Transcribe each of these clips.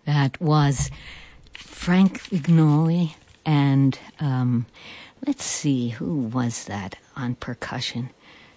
That was Frank Vignoli and let's see, who was that on percussion?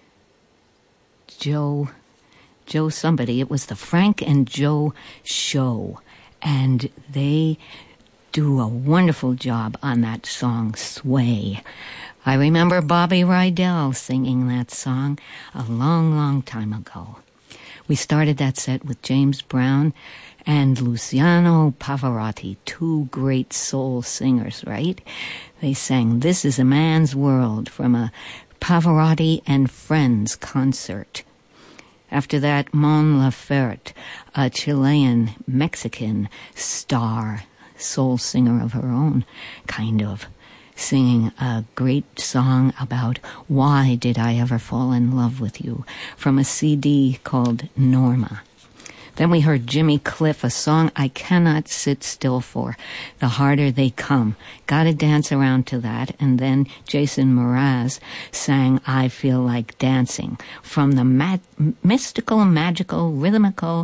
Joe somebody. It was the Frank and Joe Show, and they do a wonderful job on that song, Sway. I remember Bobby Rydell singing that song a long, long time ago. We started that set with James Brown and Luciano Pavarotti, two great soul singers, right? They sang This Is a Man's World from a Pavarotti and Friends concert. After that, Mon Laferte, a Chilean-Mexican star, soul singer of her own, kind of, singing a great song about Why Did I Ever Fall in Love with You from a CD called Norma. Then we heard Jimmy Cliff, a song I cannot sit still for, The Harder They Come. Gotta dance around to that. And then Jason Mraz sang I Feel Like Dancing from the mystical, magical, rhythmical,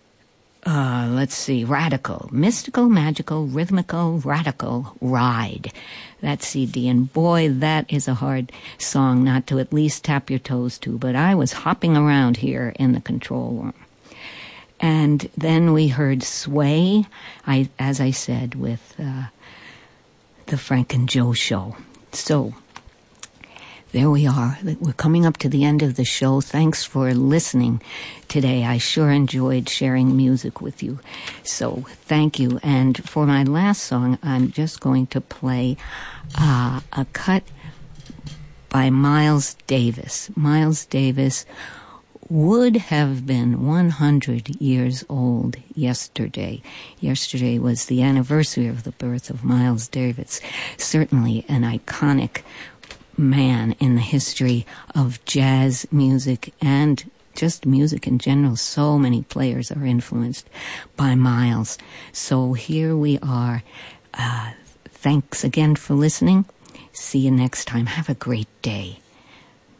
radical. Mystical, magical, rhythmical, radical Ride. That CD. And boy, that is a hard song not to at least tap your toes to. But I was hopping around here in the control room. And then we heard Sway, as I said, with the Frank and Joe Show. So there we are. We're coming up to the end of the show. Thanks for listening today. I sure enjoyed sharing music with you. So thank you. And for my last song, I'm just going to play a cut by Miles Davis. Miles Davis would have been 100 years old yesterday. Yesterday was the anniversary of the birth of Miles Davis. Certainly an iconic man in the history of jazz music and just music in general. So many players are influenced by Miles. So here we are. Thanks again for listening. See you next time. Have a great day.